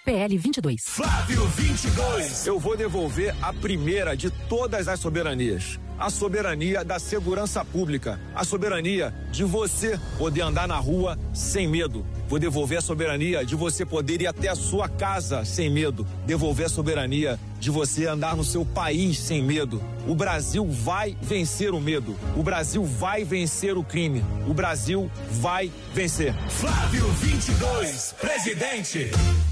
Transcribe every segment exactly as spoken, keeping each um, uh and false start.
P L vinte e dois. Flávio vinte e dois. Eu vou devolver a primeira de todas as soberanias. A soberania da segurança pública. A soberania de você poder andar na rua sem medo. Vou devolver a soberania de você poder ir até a sua casa sem medo. Devolver a soberania de você andar no seu país sem medo. O Brasil vai vencer o medo. O Brasil vai vencer o crime. O Brasil vai vencer. Flávio vinte e dois, presidente.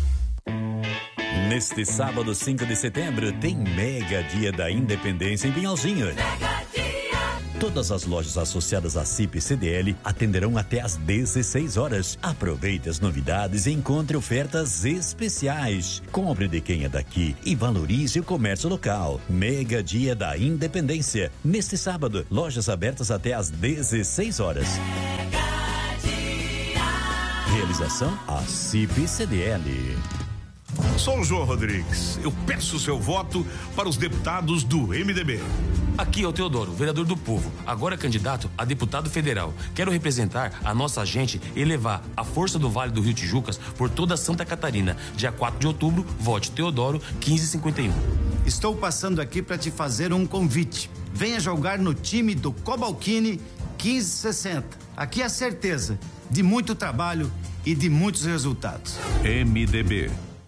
Neste sábado, cinco de setembro, tem Mega Dia da Independência em Pinhalzinho. Mega Dia. Todas as lojas associadas à C I P C D L atenderão até às dezesseis horas. Aproveite as novidades e encontre ofertas especiais. Compre de quem é daqui e valorize o comércio local. Mega Dia da Independência. Neste sábado, lojas abertas até às dezesseis horas. Mega Dia. Realização a C I P C D L. Sou o João Rodrigues. Eu peço seu voto para os deputados do M D B. Aqui é o Teodoro, vereador do povo, agora candidato a deputado federal. Quero representar a nossa gente e levar a força do Vale do Rio Tijucas por toda Santa Catarina. Dia quatro de outubro, vote Teodoro quinze cinquenta e um. Estou passando aqui para te fazer um convite. Venha jogar no time do Cobalcini quinze sessenta. Aqui é a certeza de muito trabalho e de muitos resultados. M D B.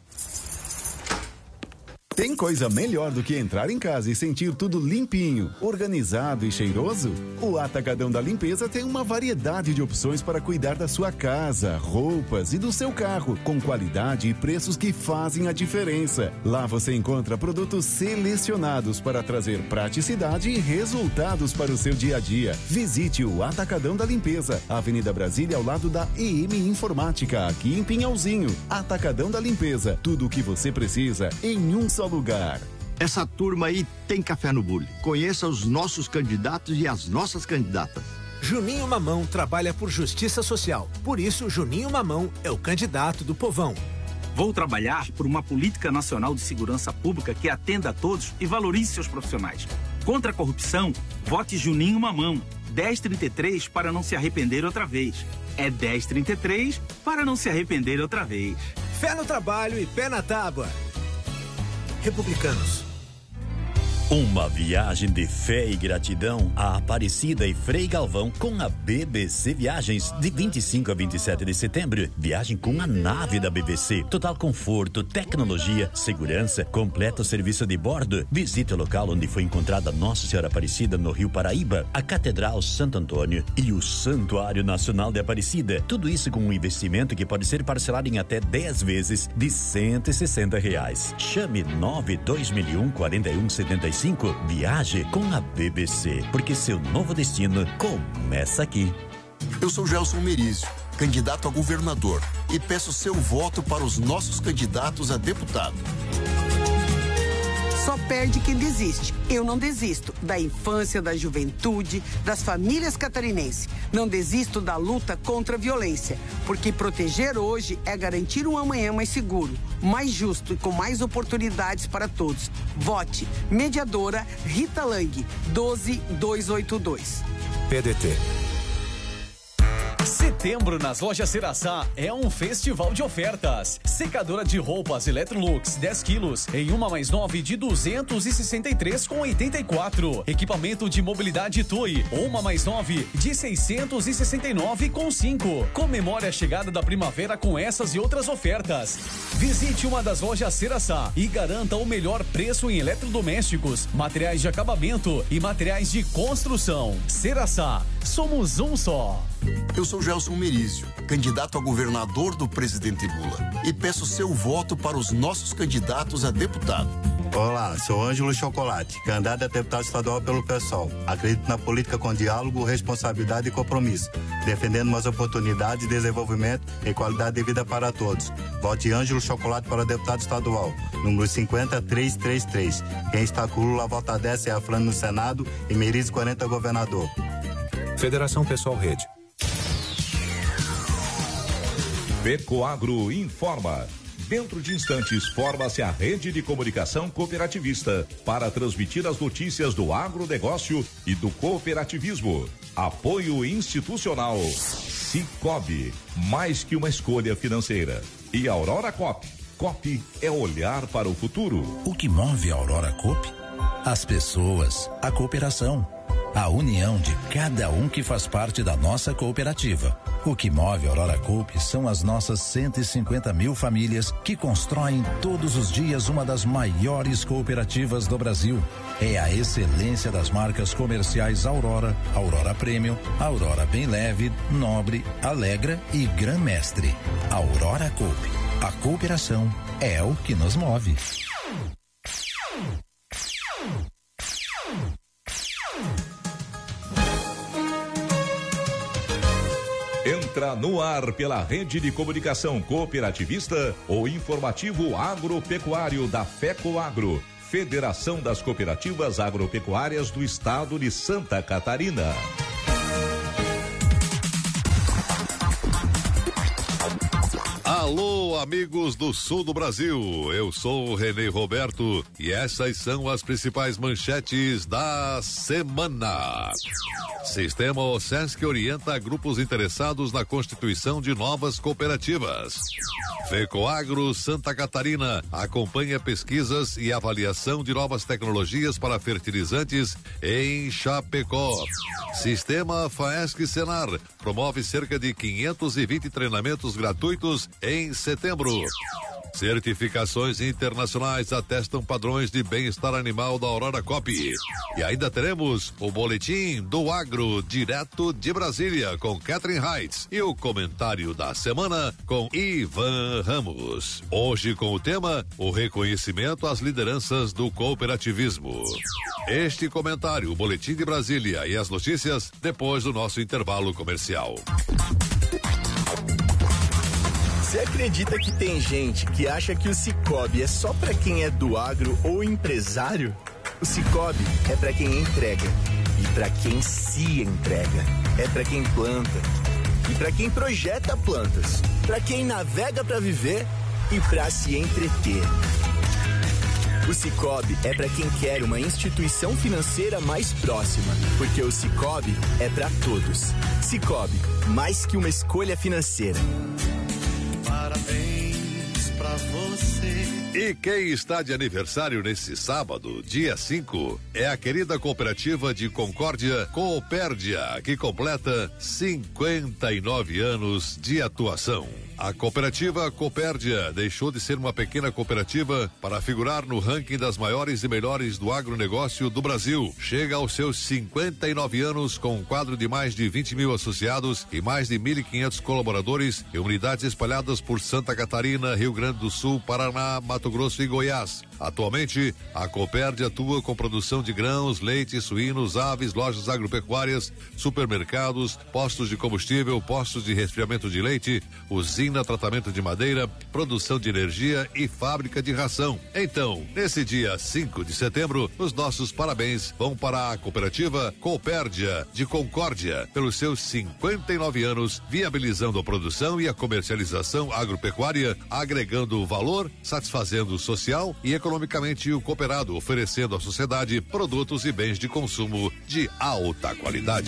Tem coisa melhor do que entrar em casa e sentir tudo limpinho, organizado e cheiroso? O Atacadão da Limpeza tem uma variedade de opções para cuidar da sua casa, roupas e do seu carro, com qualidade e preços que fazem a diferença. Lá você encontra produtos selecionados para trazer praticidade e resultados para o seu dia a dia. Visite o Atacadão da Limpeza, Avenida Brasília, ao lado da E M Informática, aqui em Pinhalzinho. Atacadão da Limpeza, tudo o que você precisa em um só lugar. Essa turma aí tem café no bule. Conheça os nossos candidatos e as nossas candidatas. Juninho Mamão trabalha por justiça social. Por isso, Juninho Mamão é o candidato do povão. Vou trabalhar por uma política nacional de segurança pública que atenda a todos e valorize seus profissionais. Contra a corrupção, vote Juninho Mamão. dez trinta e três para não se arrepender outra vez. É dez trinta e três para não se arrepender outra vez. Fé no trabalho e pé na tábua. Republicanos. Uma viagem de fé e gratidão a Aparecida e Frei Galvão com a B B C Viagens, de vinte e cinco a vinte e sete de setembro. Viagem com a nave da B B C. Total conforto, tecnologia, segurança, completo serviço de bordo. Visite o local onde foi encontrada Nossa Senhora Aparecida no Rio Paraíba, a Catedral Santo Antônio e o Santuário Nacional de Aparecida. Tudo isso com um investimento que pode ser parcelado em até dez vezes de cento e sessenta reais. Chame nove dois mil e um, quarenta e um, setenta e cinco. Viaje com a B B C, porque seu novo destino começa aqui. Eu sou Gelson Merizio, candidato a governador, e peço seu voto para os nossos candidatos a deputado. Só perde quem desiste. Eu não desisto da infância, da juventude, das famílias catarinenses. Não desisto da luta contra a violência, porque proteger hoje é garantir um amanhã mais seguro, mais justo e com mais oportunidades para todos. Vote Mediadora Rita Lang, doze dois oito dois. P D T. Setembro nas lojas Ceraçá é um festival de ofertas. Secadora de roupas Electrolux dez quilos em uma mais nove de duzentos e sessenta e três com oitenta e quatro. Equipamento de mobilidade Toy uma mais nove de seiscentos e sessenta e nove com cinco. Comemore a chegada da primavera com essas e outras ofertas. Visite uma das lojas Ceraçá e garanta o melhor preço em eletrodomésticos, materiais de acabamento e materiais de construção. Ceraçá, somos um só. Eu sou Gelson Merizio, candidato a governador do presidente Lula, e peço seu voto para os nossos candidatos a deputado. Olá, sou Ângelo Chocolate, candidato a deputado estadual pelo PSOL. Acredito na política com diálogo, responsabilidade e compromisso, defendendo mais oportunidades, desenvolvimento e qualidade de vida para todos. Vote Ângelo Chocolate para deputado estadual, número cinquenta, trezentos e trinta e três. Quem está com Lula, vota dez, é a Flano no Senado e Merizio quarenta, governador. Federação Pessoal Rede. Pecoagro informa. Dentro de instantes, forma-se a rede de comunicação cooperativista para transmitir as notícias do agronegócio e do cooperativismo. Apoio institucional. Cicobi, mais que uma escolha financeira. E Aurora Cop, Coop é olhar para o futuro. O que move a Aurora Coop? As pessoas, a cooperação, a união de cada um que faz parte da nossa cooperativa. O que move a Aurora Coop são as nossas cento e cinquenta mil famílias que constroem todos os dias uma das maiores cooperativas do Brasil. É a excelência das marcas comerciais Aurora, Aurora Premium, Aurora Bem Leve, Nobre, Alegra e Gran Mestre. Aurora Coop. A cooperação é o que nos move. Entra no ar pela rede de comunicação cooperativista o informativo agropecuário da FECOAGRO, Federação das Cooperativas Agropecuárias do Estado de Santa Catarina. Alô, amigos do sul do Brasil, eu sou o Renê Roberto e essas são as principais manchetes da semana. Sistema OSESC orienta grupos interessados na constituição de novas cooperativas. FECOAGRO Santa Catarina acompanha pesquisas e avaliação de novas tecnologias para fertilizantes em Chapecó. Sistema FAESC Senar promove cerca de quinhentos e vinte treinamentos gratuitos em setembro. Certificações internacionais atestam padrões de bem-estar animal da Aurora Coop. E ainda teremos o boletim do agro direto de Brasília com Catherine Heitz e o comentário da semana com Ivan Ramos. Hoje com o tema o reconhecimento às lideranças do cooperativismo. Este comentário, o boletim de Brasília e as notícias depois do nosso intervalo comercial. Você acredita que tem gente que acha que o Cicobi é só pra quem é do agro ou empresário? O Cicobi é pra quem entrega e pra quem se entrega. É pra quem planta e pra quem projeta plantas, pra quem navega pra viver e pra se entreter. O Cicobi é pra quem quer uma instituição financeira mais próxima, porque o Cicobi é pra todos. Cicobi, mais que uma escolha financeira. Parabéns pra você. E quem está de aniversário nesse sábado, dia cinco, é a querida cooperativa de Concórdia, Coopérdia, que completa cinquenta e nove anos de atuação. A cooperativa Coopérdia deixou de ser uma pequena cooperativa para figurar no ranking das maiores e melhores do agronegócio do Brasil. Chega aos seus cinquenta e nove anos com um quadro de mais de vinte mil associados e mais de mil e quinhentos colaboradores em unidades espalhadas por Santa Catarina, Rio Grande do Sul, Paraná, Mato Grosso e Goiás. Atualmente, a Coopérdia atua com produção de grãos, leite, suínos, aves, lojas agropecuárias, supermercados, postos de combustível, postos de resfriamento de leite, usina, tratamento de madeira, produção de energia e fábrica de ração. Então, nesse dia cinco de setembro, os nossos parabéns vão para a cooperativa Coopérdia de Concórdia, pelos seus cinquenta e nove anos, viabilizando a produção e a comercialização agropecuária, agregando valor, satisfazendo o social e economicamente o cooperado, oferecendo à sociedade produtos e bens de consumo de alta qualidade.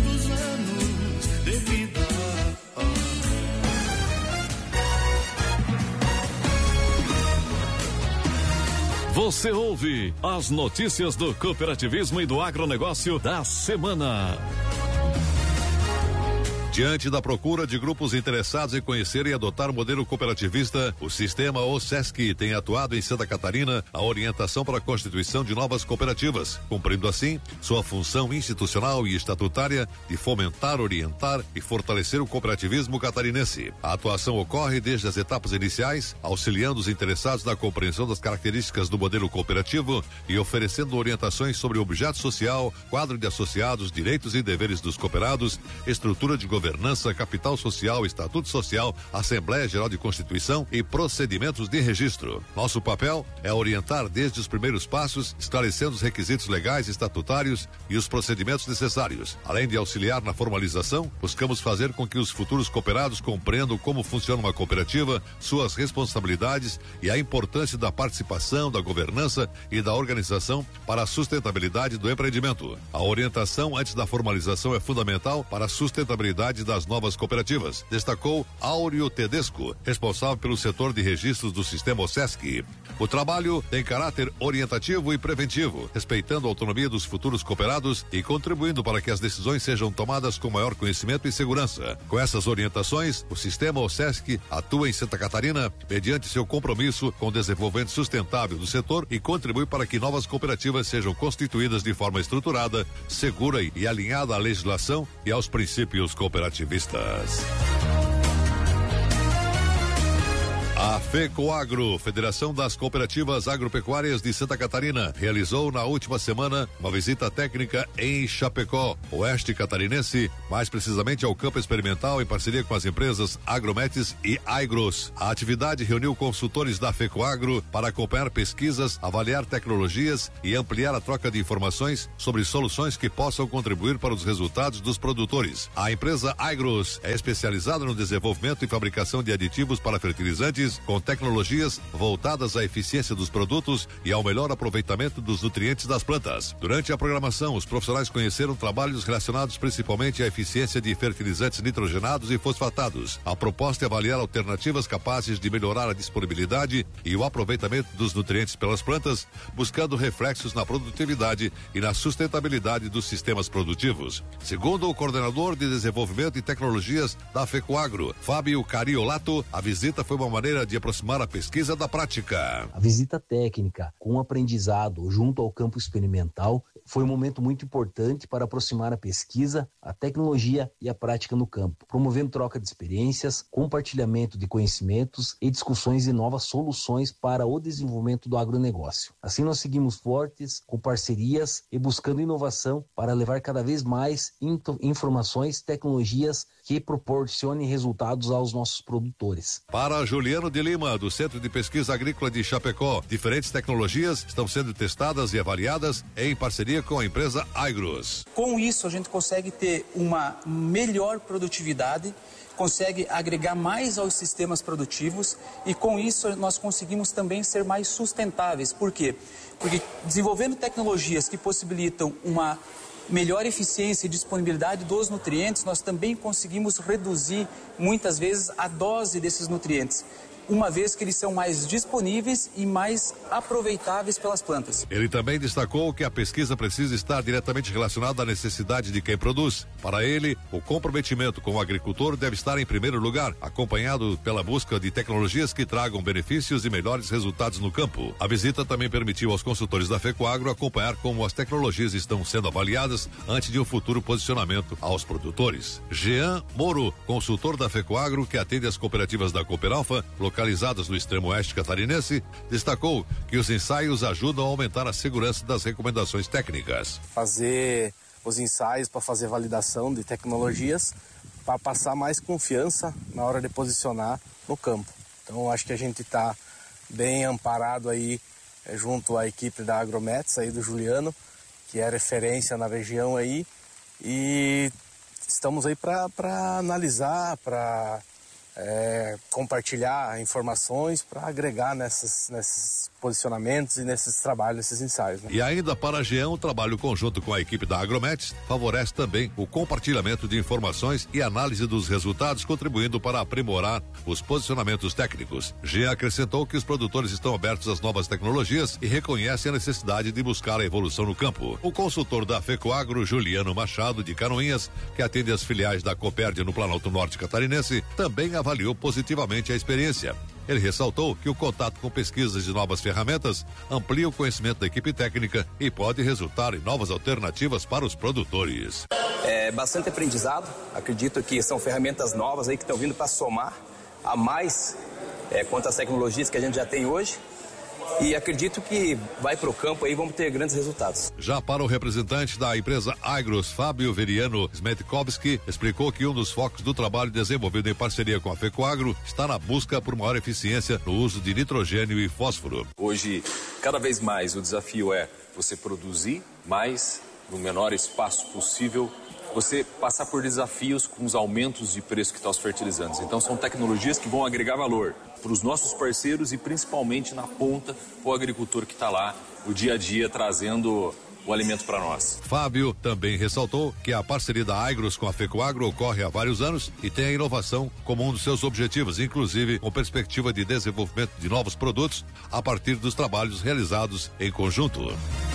Você ouve as notícias do cooperativismo e do agronegócio da semana. Diante da procura de grupos interessados em conhecer e adotar o modelo cooperativista, o sistema OSESC tem atuado em Santa Catarina a orientação para a constituição de novas cooperativas, cumprindo assim sua função institucional e estatutária de fomentar, orientar e fortalecer o cooperativismo catarinense. A atuação ocorre desde as etapas iniciais, auxiliando os interessados na compreensão das características do modelo cooperativo e oferecendo orientações sobre o objeto social, quadro de associados, direitos e deveres dos cooperados, estrutura de governo, governança, capital social, estatuto social, Assembleia Geral de Constituição e procedimentos de registro. Nosso papel é orientar desde os primeiros passos, esclarecendo os requisitos legais, estatutários e os procedimentos necessários. Além de auxiliar na formalização, buscamos fazer com que os futuros cooperados compreendam como funciona uma cooperativa, suas responsabilidades e a importância da participação, da governança e da organização para a sustentabilidade do empreendimento. A orientação antes da formalização é fundamental para a sustentabilidade sede das novas cooperativas, destacou Áureo Tedesco, responsável pelo setor de registros do sistema OSESC. O trabalho tem caráter orientativo e preventivo, respeitando a autonomia dos futuros cooperados e contribuindo para que as decisões sejam tomadas com maior conhecimento e segurança. Com essas orientações, o sistema OSESC atua em Santa Catarina mediante seu compromisso com o desenvolvimento sustentável do setor e contribui para que novas cooperativas sejam constituídas de forma estruturada, segura e alinhada à legislação e aos princípios cooperativistas. A FECOAGRO, Federação das Cooperativas Agropecuárias de Santa Catarina, realizou na última semana uma visita técnica em Chapecó, oeste catarinense, mais precisamente ao campo experimental em parceria com as empresas Agrometes e Aigros. A atividade reuniu consultores da FECOAGRO para acompanhar pesquisas, avaliar tecnologias e ampliar a troca de informações sobre soluções que possam contribuir para os resultados dos produtores. A empresa Aigros é especializada no desenvolvimento e fabricação de aditivos para fertilizantes com tecnologias voltadas à eficiência dos produtos e ao melhor aproveitamento dos nutrientes das plantas. Durante a programação, os profissionais conheceram trabalhos relacionados principalmente à eficiência de fertilizantes nitrogenados e fosfatados. A proposta é avaliar alternativas capazes de melhorar a disponibilidade e o aproveitamento dos nutrientes pelas plantas, buscando reflexos na produtividade e na sustentabilidade dos sistemas produtivos. Segundo o coordenador de desenvolvimento e tecnologias da FECOAGRO, Fábio Cariolato, a visita foi uma maneira de aproximar a pesquisa da prática. A visita técnica com o aprendizado junto ao campo experimental foi um momento muito importante para aproximar a pesquisa, a tecnologia e a prática no campo, promovendo troca de experiências, compartilhamento de conhecimentos e discussões de novas soluções para o desenvolvimento do agronegócio. Assim nós seguimos fortes, com parcerias e buscando inovação para levar cada vez mais informações, tecnologias que proporcionem resultados aos nossos produtores. Para Juliano de Lima, do Centro de Pesquisa Agrícola de Chapecó, diferentes tecnologias estão sendo testadas e avaliadas em parceria com a empresa Aigros. Com isso, a gente consegue ter uma melhor produtividade, consegue agregar mais aos sistemas produtivos e com isso nós conseguimos também ser mais sustentáveis. Por quê? Porque desenvolvendo tecnologias que possibilitam uma melhor eficiência e disponibilidade dos nutrientes, nós também conseguimos reduzir muitas vezes a dose desses nutrientes, uma vez que eles são mais disponíveis e mais aproveitáveis pelas plantas. Ele também destacou que a pesquisa precisa estar diretamente relacionada à necessidade de quem produz. Para ele, o comprometimento com o agricultor deve estar em primeiro lugar, acompanhado pela busca de tecnologias que tragam benefícios e melhores resultados no campo. A visita também permitiu aos consultores da FECOAGRO acompanhar como as tecnologias estão sendo avaliadas antes de um futuro posicionamento aos produtores. Jean Moro, consultor da FECOAGRO, que atende as cooperativas da Cooperalfa, localizadas no extremo oeste catarinense, destacou que os ensaios ajudam a aumentar a segurança das recomendações técnicas. Fazer os ensaios para fazer validação de tecnologias para passar mais confiança na hora de posicionar no campo. Então acho que a gente está bem amparado aí é, junto à equipe da Agrometes aí do Juliano, que é referência na região aí, e estamos aí para analisar, para É, compartilhar informações para agregar nessas, nesses posicionamentos e nesses trabalhos, nesses ensaios. Né? E ainda para a Jean, o trabalho conjunto com a equipe da Agrometes favorece também o compartilhamento de informações e análise dos resultados, contribuindo para aprimorar os posicionamentos técnicos. Jean acrescentou que os produtores estão abertos às novas tecnologias e reconhecem a necessidade de buscar a evolução no campo. O consultor da FECOAGRO, Juliano Machado, de Canoinhas, que atende as filiais da Copérdia no Planalto Norte Catarinense, também avaliou positivamente a experiência. Ele ressaltou que o contato com pesquisas de novas ferramentas amplia o conhecimento da equipe técnica e pode resultar em novas alternativas para os produtores. É bastante aprendizado, acredito que são ferramentas novas aí que estão vindo para somar a mais é, quanto às tecnologias que a gente já tem hoje. E acredito que vai para o campo aí, vamos ter grandes resultados. Já para o representante da empresa Aigros, Fábio Veriano Smetkovski, explicou que um dos focos do trabalho desenvolvido em parceria com a FECOAGRO está na busca por maior eficiência no uso de nitrogênio e fósforo. Hoje, cada vez mais, o desafio é você produzir mais no menor espaço possível, você passar por desafios com os aumentos de preço que estão os fertilizantes. Então, são tecnologias que vão agregar valor para os nossos parceiros e principalmente na ponta para o agricultor que está lá o dia a dia trazendo o alimento para nós. Fábio também ressaltou que a parceria da Aigros com a FECOAGRO ocorre há vários anos e tem a inovação como um dos seus objetivos, inclusive com perspectiva de desenvolvimento de novos produtos a partir dos trabalhos realizados em conjunto.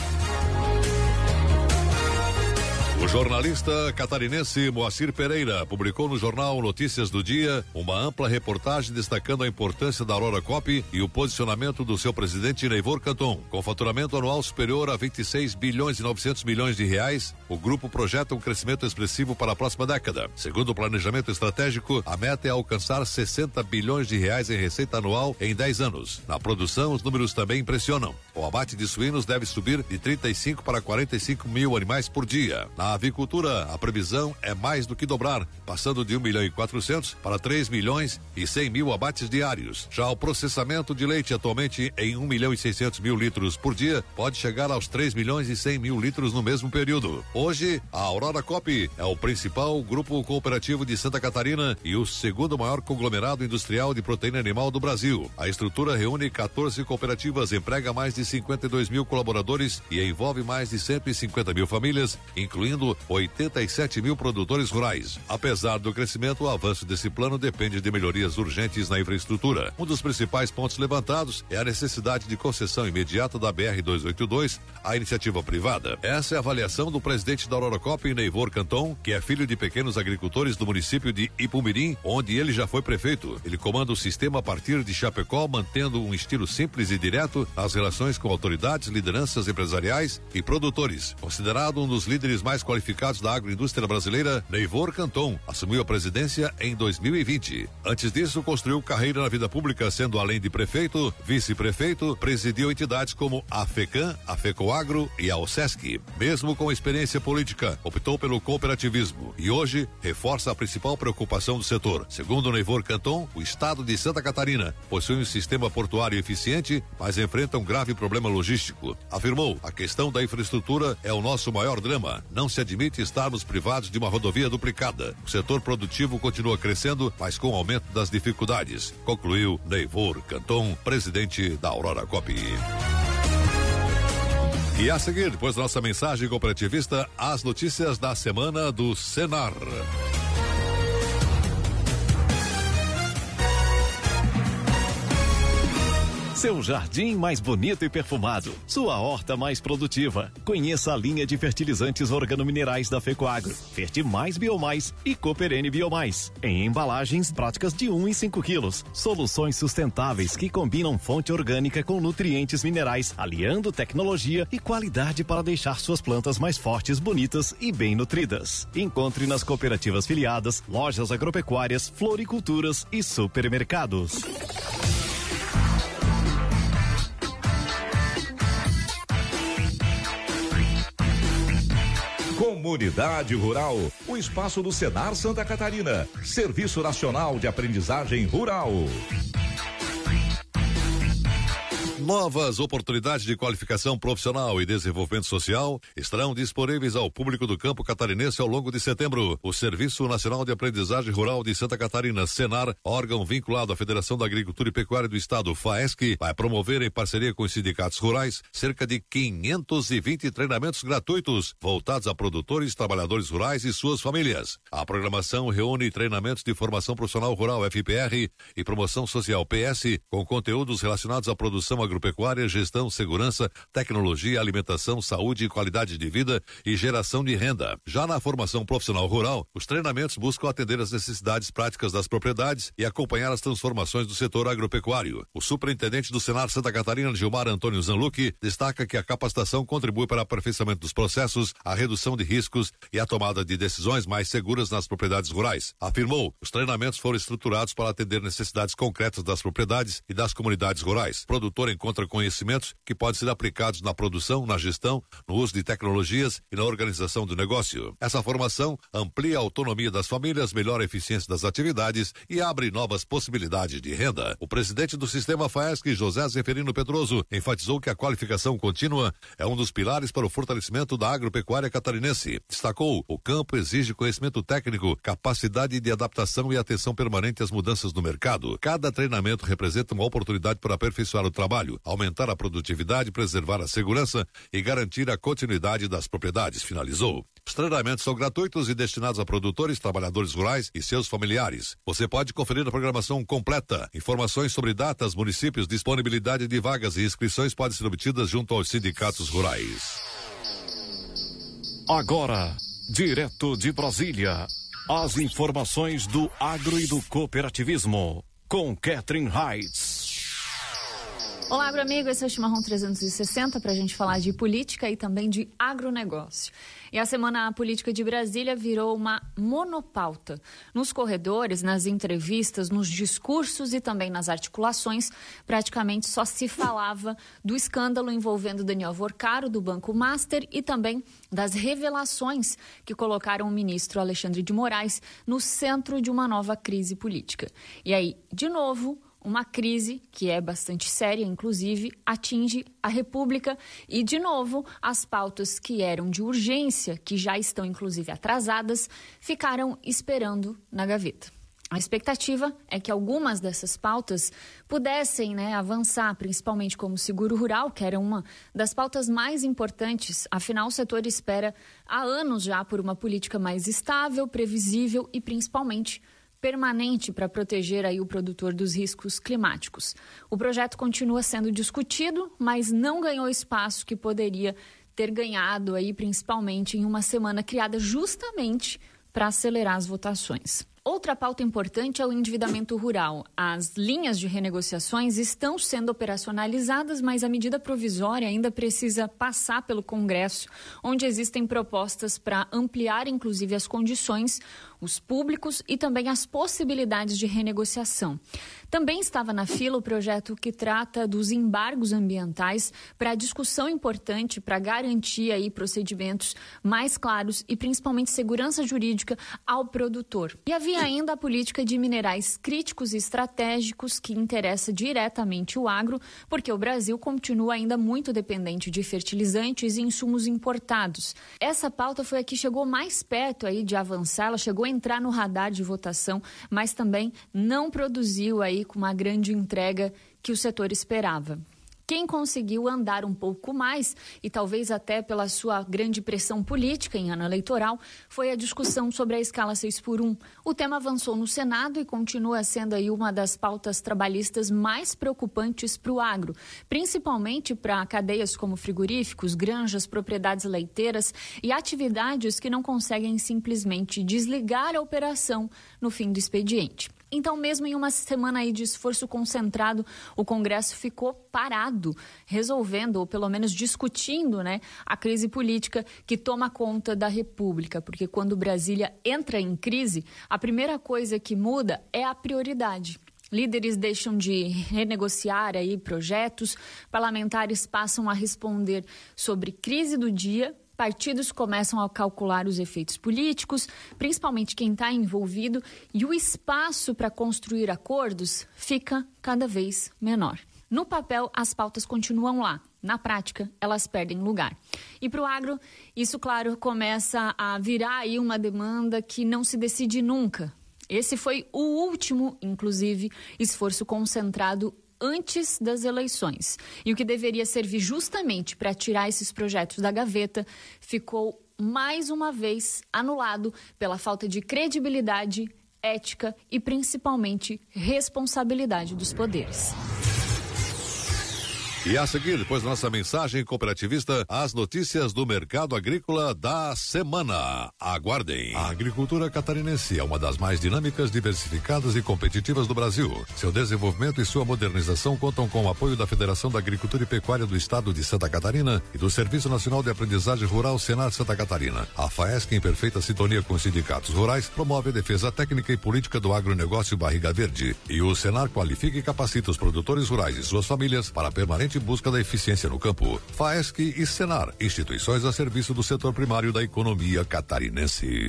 O jornalista catarinense Moacir Pereira publicou no jornal Notícias do Dia uma ampla reportagem destacando a importância da Aurora Cop e o posicionamento do seu presidente Neivor Canton. Com faturamento anual superior a vinte e seis bilhões e novecentos milhões de reais, o grupo projeta um crescimento expressivo para a próxima década. Segundo o planejamento estratégico, a meta é alcançar sessenta bilhões de reais em receita anual em dez anos. Na produção, os números também impressionam. O abate de suínos deve subir de trinta e cinco para quarenta e cinco mil animais por dia. Na avicultura, a previsão é mais do que dobrar, passando de um milhão e quatrocentos para três milhões e cem mil abates diários. Já o processamento de leite, atualmente em um milhão e seiscentos mil litros por dia, pode chegar aos três milhões e cem mil litros no mesmo período. Hoje, a Aurora Cop é o principal grupo cooperativo de Santa Catarina e o segundo maior conglomerado industrial de proteína animal do Brasil. A estrutura reúne quatorze cooperativas, emprega mais de cinquenta e dois mil colaboradores e envolve mais de cento e cinquenta mil famílias, incluindo oitenta e sete mil produtores rurais. Apesar do crescimento, o avanço desse plano depende de melhorias urgentes na infraestrutura. Um dos principais pontos levantados é a necessidade de concessão imediata da B R duzentos e oitenta e dois à iniciativa privada. Essa é a avaliação do presidente da Aurora Cop, Neivor Canton, que é filho de pequenos agricultores do município de Ipumirim, onde ele já foi prefeito. Ele comanda o sistema a partir de Chapecó, mantendo um estilo simples e direto nas relações com autoridades, lideranças empresariais e produtores. Considerado um dos líderes mais qualificados da agroindústria brasileira, Neivor Canton assumiu a presidência em dois mil e vinte. Antes disso, construiu carreira na vida pública, sendo além de prefeito, vice-prefeito, presidiu entidades como a FECAM, a FECOAGRO e a OSESC. Mesmo com experiência política, optou pelo cooperativismo e hoje reforça a principal preocupação do setor. Segundo Neivor Canton, o estado de Santa Catarina possui um sistema portuário eficiente, mas enfrenta um grave problema logístico. Afirmou: a questão da infraestrutura é o nosso maior drama. Não se admite estarmos privados de uma rodovia duplicada. O setor produtivo continua crescendo, mas com o aumento das dificuldades. Concluiu Neivor Canton, presidente da Aurora Cop. E a seguir, depois da nossa mensagem cooperativista, as notícias da semana do Senar. Seu jardim mais bonito e perfumado, sua horta mais produtiva. Conheça a linha de fertilizantes organominerais da FECOAGRO, Fertimais Biomais e Cooperene Biomais, em embalagens práticas de um e cinco quilos. Soluções sustentáveis que combinam fonte orgânica com nutrientes minerais, aliando tecnologia e qualidade para deixar suas plantas mais fortes, bonitas e bem nutridas. Encontre nas cooperativas filiadas, lojas agropecuárias, floriculturas e supermercados. Comunidade Rural, o espaço do Senar Santa Catarina, Serviço Nacional de Aprendizagem Rural. Novas oportunidades de qualificação profissional e desenvolvimento social estarão disponíveis ao público do campo catarinense ao longo de setembro. O Serviço Nacional de Aprendizagem Rural de Santa Catarina, Senar, órgão vinculado à Federação da Agricultura e Pecuária do Estado, FAESC, vai promover em parceria com os sindicatos rurais cerca de quinhentos e vinte treinamentos gratuitos voltados a produtores, trabalhadores rurais e suas famílias. A programação reúne treinamentos de formação profissional rural, F P R, e promoção social, P S, com conteúdos relacionados à produção agropecuária, gestão, segurança, tecnologia, alimentação, saúde, qualidade de vida e geração de renda. Já na formação profissional rural, os treinamentos buscam atender às necessidades práticas das propriedades e acompanhar as transformações do setor agropecuário. O superintendente do Senar Santa Catarina, Gilmar Antônio Zanlucchi, destaca que a capacitação contribui para o aperfeiçoamento dos processos, a redução de riscos e a tomada de decisões mais seguras nas propriedades rurais. Afirmou, os treinamentos foram estruturados para atender necessidades concretas das propriedades e das comunidades rurais. O produtor encontra conhecimentos que podem ser aplicados na produção, na gestão, no uso de tecnologias e na organização do negócio. Essa formação amplia a autonomia das famílias, melhora a eficiência das atividades e abre novas possibilidades de renda. O presidente do Sistema FAESC, José Zeferino Pedroso, enfatizou que a qualificação contínua é um dos pilares para o fortalecimento da agropecuária catarinense. Destacou, o campo exige conhecimento técnico, capacidade de adaptação e atenção permanente às mudanças no mercado. Cada treinamento representa uma oportunidade para aperfeiçoar o trabalho. trabalho, aumentar a produtividade, preservar a segurança e garantir a continuidade das propriedades, finalizou. Os treinamentos são gratuitos e destinados a produtores, trabalhadores rurais e seus familiares. Você pode conferir a programação completa. Informações sobre datas, municípios, disponibilidade de vagas e inscrições podem ser obtidas junto aos sindicatos rurais. Agora, direto de Brasília, as informações do agro e do cooperativismo, com Catherine Heitz. Olá, agroamigo, esse é o Chimarrão trezentos e sessenta para a gente falar de política e também de agronegócio. E a Semana Política de Brasília virou uma monopauta. Nos corredores, nas entrevistas, nos discursos e também nas articulações, praticamente só se falava do escândalo envolvendo Daniel Vorcaro, do Banco Master, e também das revelações que colocaram o ministro Alexandre de Moraes no centro de uma nova crise política. E aí, de novo, uma crise que é bastante séria, inclusive, atinge a República e, de novo, as pautas que eram de urgência, que já estão, inclusive, atrasadas, ficaram esperando na gaveta. A expectativa é que algumas dessas pautas pudessem, né, avançar, principalmente como o seguro rural, que era uma das pautas mais importantes. Afinal, o setor espera há anos já por uma política mais estável, previsível e, principalmente, permanente para proteger aí o produtor dos riscos climáticos. O projeto continua sendo discutido, mas não ganhou espaço que poderia ter ganhado aí, principalmente em uma semana criada justamente para acelerar as votações. Outra pauta importante é o endividamento rural. As linhas de renegociações estão sendo operacionalizadas, mas a medida provisória ainda precisa passar pelo Congresso, onde existem propostas para ampliar, inclusive, as condições, os públicos e também as possibilidades de renegociação. Também estava na fila o projeto que trata dos embargos ambientais para discussão importante para garantir aí procedimentos mais claros e principalmente segurança jurídica ao produtor. E havia ainda a política de minerais críticos e estratégicos que interessa diretamente o agro, porque o Brasil continua ainda muito dependente de fertilizantes e insumos importados. Essa pauta foi a que chegou mais perto aí de avançar, ela chegou a entrar no radar de votação, mas também não produziu aí com uma grande entrega que o setor esperava. Quem conseguiu andar um pouco mais, e talvez até pela sua grande pressão política em ano eleitoral, foi a discussão sobre a escala seis por um. O tema avançou no Senado e continua sendo aí uma das pautas trabalhistas mais preocupantes para o agro, principalmente para cadeias como frigoríficos, granjas, propriedades leiteiras e atividades que não conseguem simplesmente desligar a operação no fim do expediente. Então, mesmo em uma semana aí de esforço concentrado, o Congresso ficou parado, resolvendo, ou pelo menos discutindo, né, a crise política que toma conta da República. Porque quando Brasília entra em crise, a primeira coisa que muda é a prioridade. Líderes deixam de renegociar aí projetos, parlamentares passam a responder sobre crise do dia, partidos começam a calcular os efeitos políticos, principalmente quem está envolvido, e o espaço para construir acordos fica cada vez menor. No papel, as pautas continuam lá. Na prática, elas perdem lugar. E para o agro, isso, claro, começa a virar aí uma demanda que não se decide nunca. Esse foi o último, inclusive, esforço concentrado antes das eleições. E o que deveria servir justamente para tirar esses projetos da gaveta ficou, mais uma vez, anulado pela falta de credibilidade, ética e, principalmente, responsabilidade dos poderes. E a seguir, depois da nossa mensagem cooperativista, as notícias do mercado agrícola da semana. Aguardem. A agricultura catarinense é uma das mais dinâmicas, diversificadas e competitivas do Brasil. Seu desenvolvimento e sua modernização contam com o apoio da Federação da Agricultura e Pecuária do Estado de Santa Catarina e do Serviço Nacional de Aprendizagem Rural Senar Santa Catarina. A FAESC, em perfeita sintonia com os sindicatos rurais, promove a defesa técnica e política do agronegócio Barriga Verde. E o Senar qualifica e capacita os produtores rurais e suas famílias para a permanente busca da eficiência no campo. FAESC e Senar, instituições a serviço do setor primário da economia catarinense.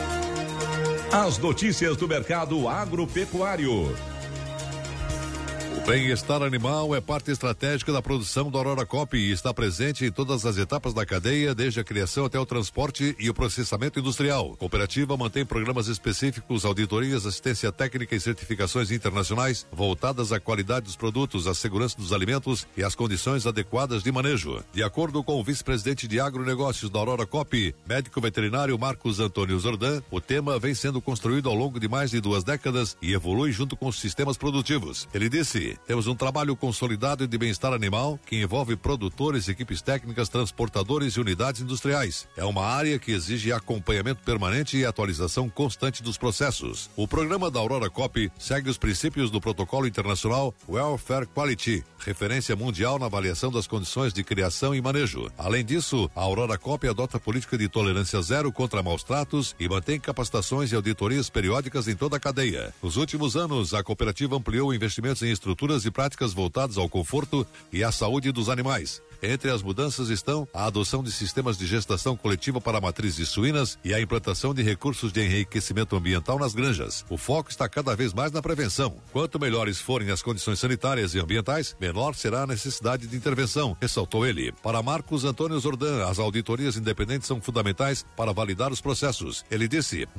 As notícias do mercado agropecuário. O bem-estar animal é parte estratégica da produção da Aurora Cop e está presente em todas as etapas da cadeia, desde a criação até o transporte e o processamento industrial. A cooperativa mantém programas específicos, auditorias, assistência técnica e certificações internacionais voltadas à qualidade dos produtos, à segurança dos alimentos e às condições adequadas de manejo. De acordo com o vice-presidente de agronegócios da Aurora Cop, médico veterinário Marcos Antônio Zordan, o tema vem sendo construído ao longo de mais de duas décadas e evolui junto com os sistemas produtivos. Ele disse: temos um trabalho consolidado de bem-estar animal que envolve produtores, equipes técnicas, transportadores e unidades industriais. É uma área que exige acompanhamento permanente e atualização constante dos processos. O programa da Aurora Cop segue os princípios do protocolo internacional Welfare Quality, referência mundial na avaliação das condições de criação e manejo. Além disso, a Aurora Cop adota a política de tolerância zero contra maus tratos e mantém capacitações e auditorias periódicas em toda a cadeia. Nos últimos anos, a cooperativa ampliou investimentos em estruturas e práticas voltadas ao conforto e à saúde dos animais. Entre as mudanças estão a adoção de sistemas de gestação coletiva para matrizes suínas e a implantação de recursos de enriquecimento ambiental nas granjas. O foco está cada vez mais na prevenção. Quanto melhores forem as condições sanitárias e ambientais, menor será a necessidade de intervenção, ressaltou ele. Para Marcos Antônio Zordan, as auditorias independentes são fundamentais para validar os processos. Ele disse: